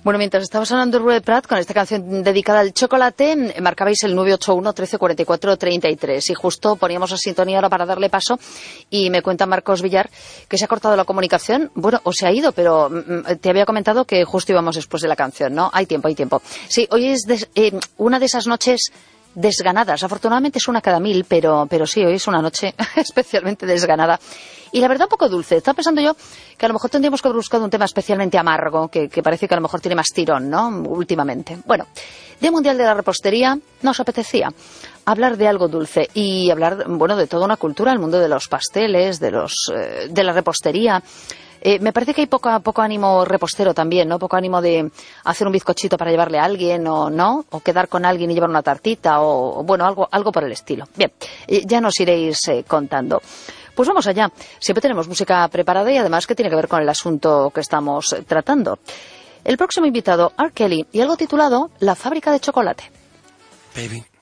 Bueno, mientras estabas hablando de Rueda Prat, con esta canción dedicada al chocolate, marcabais el 981 13 44 33 y justo poníamos la sintonía ahora para darle paso y me cuenta Marcos Villar que se ha cortado la comunicación, bueno, o se ha ido, pero te había comentado que justo íbamos después de la canción, ¿no? Hay tiempo. Sí, hoy es una de esas noches desganadas. Afortunadamente es una cada 1000, pero sí, hoy es una noche especialmente desganada. Y la verdad un poco dulce. Estaba pensando yo que a lo mejor tendríamos que haber buscado un tema especialmente amargo, que parece que a lo mejor tiene más tirón, ¿no? Últimamente. Bueno, Día Mundial de la Repostería, nos apetecía hablar de algo dulce y hablar, bueno, de toda una cultura, el mundo de los pasteles, de la repostería. Me parece que hay poco ánimo repostero también, ¿no? Poco ánimo de hacer un bizcochito para llevarle a alguien, o no, o quedar con alguien y llevar una tartita, o bueno, algo por el estilo. Bien, ya nos iréis contando. Pues vamos allá. Siempre tenemos música preparada y además que tiene que ver con el asunto que estamos tratando. El próximo invitado, R. Kelly, y algo titulado La fábrica de chocolate. Baby,